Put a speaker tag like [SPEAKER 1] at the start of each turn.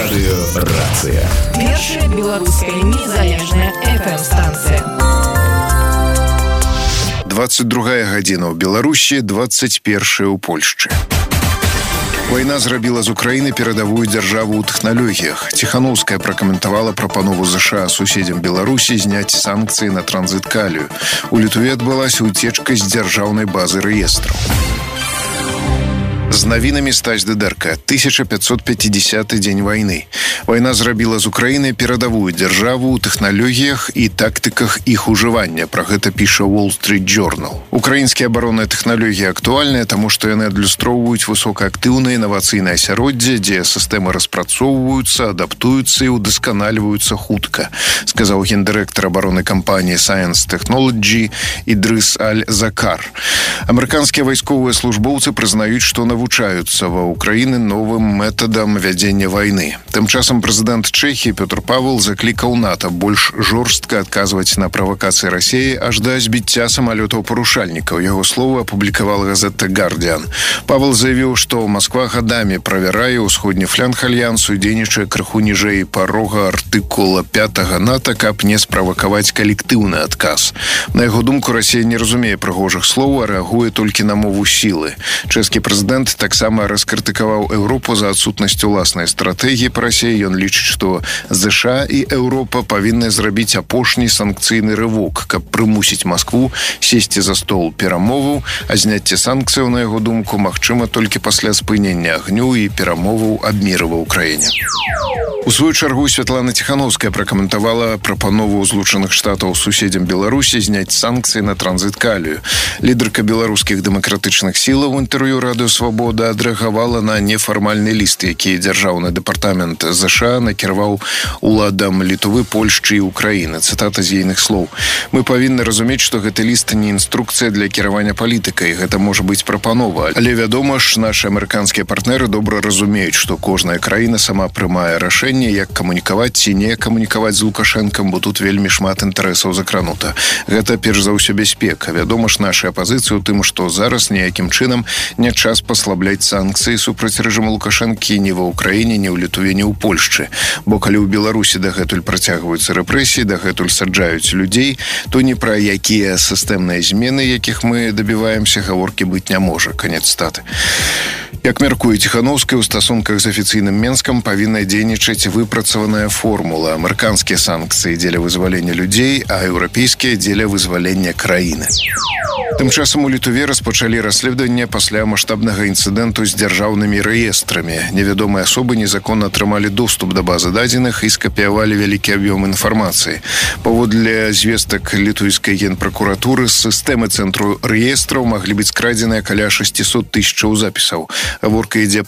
[SPEAKER 1] Радыёрацыя.
[SPEAKER 2] Першая беларуская незалежная FM-станцыя.
[SPEAKER 3] 22 гадзіна ў Беларусі, 21 у Польшчы. Вайна зрабіла з Украіны перадавую дзяржаву ў тэхналогіях. Ціханаўская пракаментавала прапанову ЗША суседзям Беларусі зняць санкцыі на транзіт калію. У Літве адбылася уцечка з дзяржаўнай базы рэестраў. З навінамі Стась Дыдэрка. 1550 дзень вайны. Вайна зрабіла з Украіны перадавую дзяржаву ў тэхналогіях і тактыках іх ужывання. Пра гэта піша Wall Street Journal. Украінскія абаронныя тэхналогіі актуальныя, таму што яны адлюстроўваюць высокаактыўнае інавацыйнае асяроддзе, дзе сістэмы распрацоўваюцца, адаптуюцца і удасканальваюцца хутка, сказаў гендырэктар абароннай кампаніі Science Technology Ідрыс Аль-Закар. Амерыканскія вайсковыя службоўцы прызнаюць, што навучаюцца ва Украіны новым метадам вядзення вайны. Тым часам прэзідэнт Чэхіі Пётр Павел заклікаў НАТО больш жорстка адказваць на правакацыі Расіі аж да збіцця самалётаў-парушальнікаў. Яго словы апублікавала газета «Гардиан». Павел заявіў, што Масква гадамі правярае ўсходні фланг альянсу і дзейнічае крыху ніжэй парога артыкула 5 НАТО, каб не справакаваць калектыўны адказ. На яго думку, Расія не разумее прыгожых слоў, а рэагуе толькі на мову сілы. Чэшскі прэзідэнт таксама раскрытыкаваў Еўропу за адсутнасцю ўласнай стратэгіі па Расіі. Ён лічыць, што ЗША і Еўропа павінны зрабіць апошні санкцыйны рывок, каб прымусіць Маскву сесці за стол перамоваў, а зняцце санкцыяў, на яго думку, магчыма толькі пасля спынення агню і перамоваў аб міры ва ўкраіне. У сваю чаргу Святлана Ціханаўская пракаментавала прапанову Злучаных Штатаў суседзям Беларусі зняць санкцыі на транзіт калію. Лідарка беларускіх дэмакратычных сілаў у інтэрв'ю Радыё Свабода адрэагавала на нефармальны ліст, які дзяржаўны дэпартамент ЗША накіраваў уладам Літвы, Польшчы і Украіны. Цытата з ейных слоў. «Мы павінны разумець, што гэты ліст не інструкцыя для кіравання палітыкай. Гэта можа быць прапанова. Але, вядома ж, нашы амерыканскія партнеры добра разумеюць, што кожная краіна сама прымае рашэнне, як камунікаваць ці не камунікаваць з Лукашэнкам, бо тут вельмі шмат інтарэсаў закранута. Гэта, перш за ўсё, бяспека. Вядома ж, наша апазіцыя ў тым, што зараз ніякім чынам не час паслабляць санкцыі супраць рэжыму Лукашэнкі ні ва ўкраіне, ні ў Літве, ні ў Польшчы. Бо калі ў Беларусі дагэтуль працягваюцца рэпрэсіі, дагэтуль саджаюць людзей, то ні пра якія сістэмныя змены, якіх мы дабіваемся, гаворкі быць не можа». Канец цытаты. Як мяркуе Ціханаўская, у стасунках з афіцыйным Менскам павінна дзейнічаць выпрацаваная формула. Амерыканскія санкцыі дзеля вызвалення людзей, а еўрапейскія дзеля вызвалення краіны. Тым часам у Літве распачалі расследаванне пасля маштабнага інцыдэнту з дзяржаўнымі рэестрамі. Невядомыя асобы незаконна атрымалі доступ да базы дадзеных і скапіявалі вялікі аб'ём інфармацыі. Паводле звестак літвійскай генпракуратуры, з сістэмы цэнтру рэестраў маглі быць скрадзеныя каля 600 тысячаў запісаў. Гаворка ідзе